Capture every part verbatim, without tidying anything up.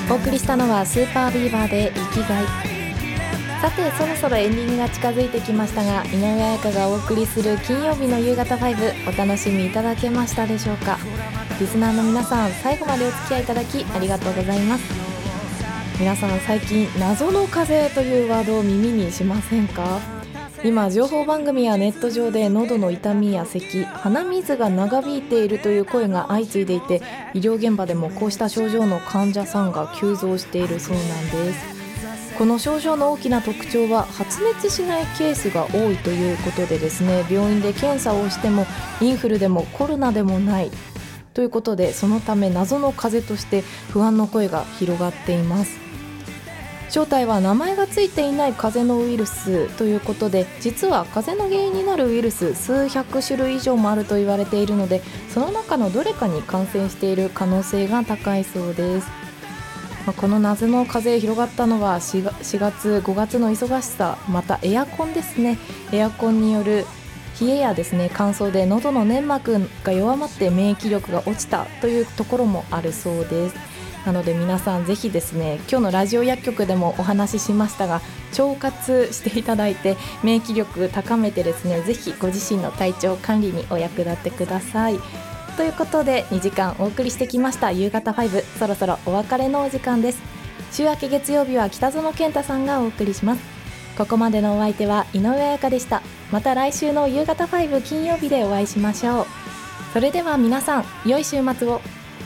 お送りしたのはスーパービーバーで生きがい。さてそろそろエンディングが近づいてきましたが、井上彩香がお送りする金曜日の夕方ファイブ、お楽しみいただけましたでしょうか。リスナーの皆さん、最後までお付き合いいただきありがとうございます。皆さん最近謎の風というワードを耳にしませんか。今情報番組やネット上で喉の痛みや咳、鼻水が長引いているという声が相次いでいて、医療現場でもこうした症状の患者さんが急増しているそうなんです。この症状の大きな特徴は発熱しないケースが多いということでですね、病院で検査をしてもインフルでもコロナでもないということで、そのため謎の風邪として不安の声が広がっています。正体は名前がついていない風邪のウイルスということで、実は風邪の原因になるウイルス数百種類以上もあると言われているので、その中のどれかに感染している可能性が高いそうです。この謎の風邪広がったのはしがつごがつの忙しさ、またエアコンですね。エアコンによる冷えやですね、乾燥で喉の粘膜が弱まって免疫力が落ちたというところもあるそうです。なので皆さんぜひですね、今日のラジオ薬局でもお話ししましたが、腸活していただいて免疫力高めてですね、ぜひご自身の体調管理にお役立てください。ということでにじかんお送りしてきました夕方ファイブ、そろそろお別れのお時間です。週明け月曜日は北園健太さんがお送りします。ここまでのお相手は井上彩香でした。また来週の夕方ファイブ金曜日でお会いしましょう。それでは皆さん、良い週末を。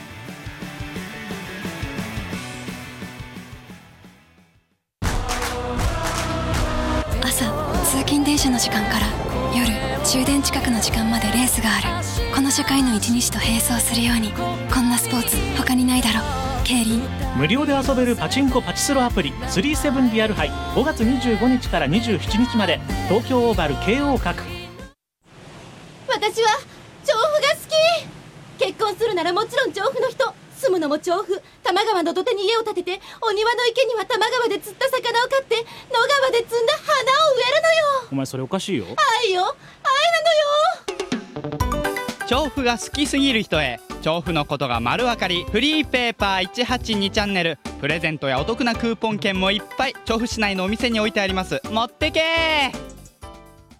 朝通勤電車の時間から夜終電近くの時間までレースがある。この社会の一日と並走するように、こんなスポーツ他にないだろう。競輪無料で遊べるパチンコパチスロアプリスリーセブンリアル杯、ごがつにじゅうごにちからにじゅうしちにちまで東京オーバル京王閣。 私は調布が好き。結婚するならもちろん調布の人、住むのも調布。多摩川の土手に家を建てて、お庭の池には多摩川で釣った魚を飼って、野川で摘んだ花を植えるのよ。 お前それおかしいよ。 愛よ、愛なのよ。 調布が好きすぎる人へ、調布のことが丸分かりフリーペーパーいちはちにチャンネル。プレゼントやお得なクーポン券もいっぱい調布市内のお店に置いてあります。持ってけー。